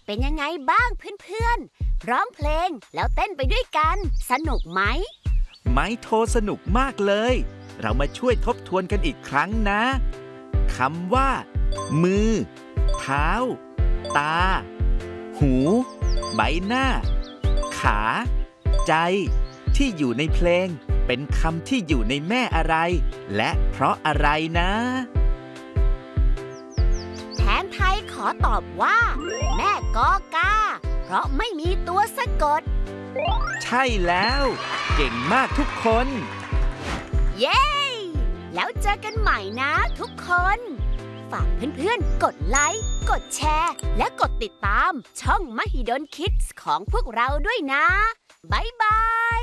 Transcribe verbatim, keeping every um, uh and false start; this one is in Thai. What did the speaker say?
เป็นยังไงบ้างเพื่อนๆร้องเพลงแล้วเต้นไปด้วยกันสนุกไหมไม้โทสนุกมากเลยเรามาช่วยทบทวนกันอีกครั้งนะคำว่ามือเท้าตาหูใบหน้าขาใจที่อยู่ในเพลงเป็นคำที่อยู่ในแม่อะไรและเพราะอะไรนะแทนไทยขอตอบว่าแม่กอกาเพราะไม่มีตัวสะกดใช่แล้วเก่งมากทุกคนเย้แล้วเจอกันใหม่นะทุกคนฝากเพื่อนๆกดไลค์กดแชร์และกดติดตามช่องมหิดล Kids ของพวกเราด้วยนะบ๊ายบาย